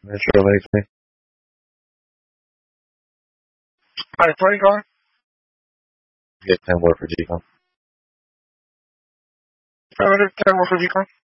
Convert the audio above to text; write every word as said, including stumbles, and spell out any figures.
Metro lately. Hi, play car. Get ten more for G-Con. ten more for G-Con.